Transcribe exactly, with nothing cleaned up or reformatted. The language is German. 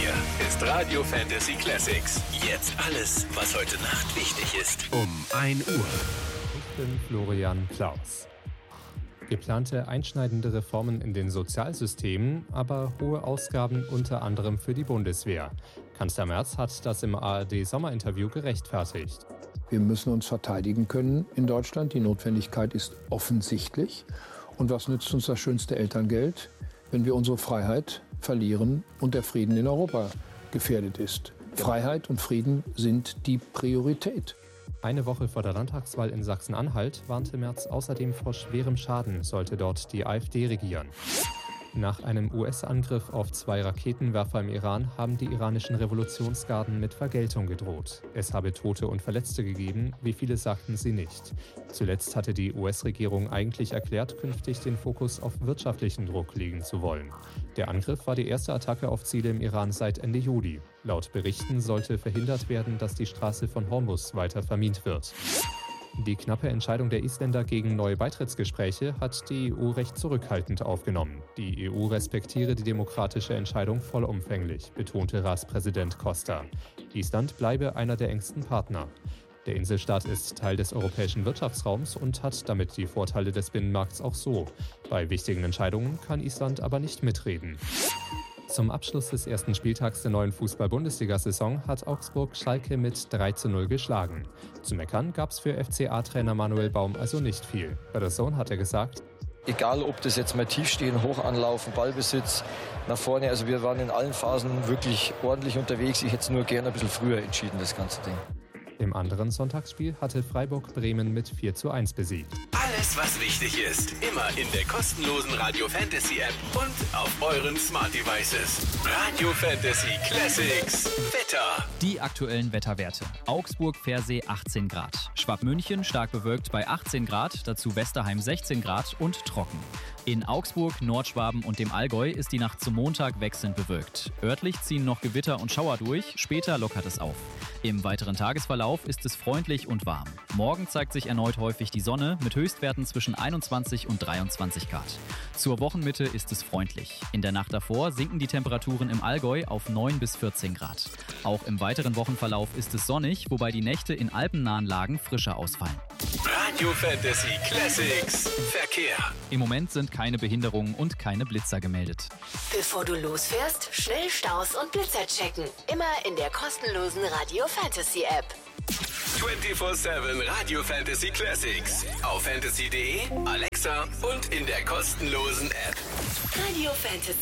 Hier ist Radio Fantasy Classics. Jetzt alles, was heute Nacht wichtig ist. Um ein Uhr. Ich bin Florian Klaus. Geplante einschneidende Reformen in den Sozialsystemen, aber hohe Ausgaben unter anderem für die Bundeswehr. Kanzler Merz hat das im A R D-Sommerinterview gerechtfertigt. Wir müssen uns verteidigen können in Deutschland. Die Notwendigkeit ist offensichtlich. Und was nützt uns das schönste Elterngeld, wenn wir unsere Freiheit verlieren und der Frieden in Europa gefährdet ist? Freiheit und Frieden sind die Priorität. Eine Woche vor der Landtagswahl in Sachsen-Anhalt warnte Merz außerdem vor schwerem Schaden, sollte dort die AfD regieren. Nach einem U S-Angriff auf zwei Raketenwerfer im Iran haben die iranischen Revolutionsgarden mit Vergeltung gedroht. Es habe Tote und Verletzte gegeben, wie viele sagten sie nicht. Zuletzt hatte die U S-Regierung eigentlich erklärt, künftig den Fokus auf wirtschaftlichen Druck legen zu wollen. Der Angriff war die erste Attacke auf Ziele im Iran seit Ende Juli. Laut Berichten sollte verhindert werden, dass die Straße von Hormuz weiter vermint wird. Die knappe Entscheidung der Isländer gegen neue Beitrittsgespräche hat die E U recht zurückhaltend aufgenommen. Die E U respektiere die demokratische Entscheidung vollumfänglich, betonte Ratspräsident Costa. Island bleibe einer der engsten Partner. Der Inselstaat ist Teil des europäischen Wirtschaftsraums und hat damit die Vorteile des Binnenmarkts auch so. Bei wichtigen Entscheidungen kann Island aber nicht mitreden. Zum Abschluss des ersten Spieltags der neuen Fußball-Bundesliga-Saison hat Augsburg Schalke mit drei zu null geschlagen. Zu meckern gab's für F C A-Trainer Manuel Baum also nicht viel. Bei der Zone hat er gesagt: Egal, ob das jetzt mal Tiefstehen, Hochanlaufen, Ballbesitz, nach vorne. Also wir waren in allen Phasen wirklich ordentlich unterwegs. Ich hätte es nur gerne ein bisschen früher entschieden, das ganze Ding. Im anderen Sonntagsspiel hatte Freiburg Bremen mit vier zu eins besiegt. Alles, was wichtig ist, immer in der kostenlosen Radio Fantasy App und auf euren Smart Devices. Radio Fantasy Classics Wetter. Die aktuellen Wetterwerte. Augsburg-Pfersee achtzehn Grad. Schwabmünchen stark bewölkt bei achtzehn Grad, dazu Westerheim sechzehn Grad und trocken. In Augsburg, Nordschwaben und dem Allgäu ist die Nacht zum Montag wechselnd bewölkt. Örtlich ziehen noch Gewitter und Schauer durch, später lockert es auf. Im weiteren Tagesverlauf ist es freundlich und warm. Morgen zeigt sich erneut häufig die Sonne mit Höchstwerten zwischen einundzwanzig und dreiundzwanzig Grad. Zur Wochenmitte ist es freundlich. In der Nacht davor sinken die Temperaturen im Allgäu auf neun bis vierzehn Grad. Auch im weiteren Wochenverlauf ist es sonnig, wobei die Nächte in alpennahen Lagen frischer ausfallen. Radio Fantasy Classics Verkehr. Im Moment sind keine Behinderungen und keine Blitzer gemeldet. Bevor du losfährst, schnell Staus und Blitzer checken. Immer in der kostenlosen Radio Fantasy App. vierundzwanzig sieben Radio Fantasy Classics. Auf fantasy punkt de, Alexa und in der kostenlosen App. Radio Fantasy.